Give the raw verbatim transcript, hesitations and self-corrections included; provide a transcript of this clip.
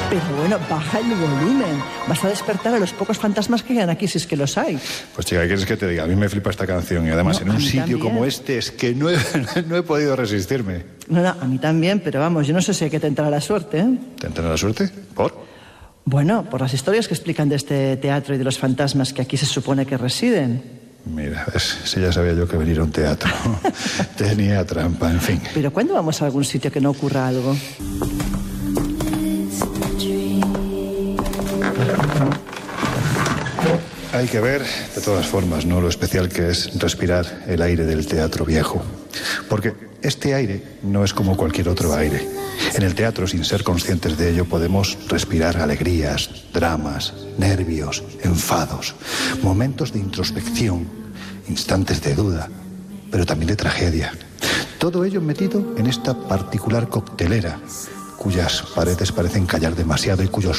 Pero bueno, baja el volumen. Vas a despertar a los pocos fantasmas que quedan aquí, si es que los hay. Pues chica, ¿qué quieres que te diga? A mí me flipa esta canción y además No, en a un mí sitio también. como este es que no he, no he podido resistirme. No, no, a mí también, pero vamos, yo no sé si hay que tentar la suerte, ¿eh? ¿Te entra la suerte? ¿Por? Bueno, por las historias que explican de este teatro y de los fantasmas que aquí se supone que residen. Mira, ves, si ya sabía yo que venir a un teatro. Tenía trampa, en fin. Pero ¿cuándo vamos a algún sitio que no ocurra algo? Hay que ver, de todas formas, ¿no?, lo especial que es respirar el aire del teatro viejo. Porque este aire no es como cualquier otro aire. En el teatro, sin ser conscientes de ello, podemos respirar alegrías, dramas, nervios, enfados, momentos de introspección, instantes de duda, pero también de tragedia. Todo ello metido en esta particular coctelera, cuyas paredes parecen callar demasiado y cuyos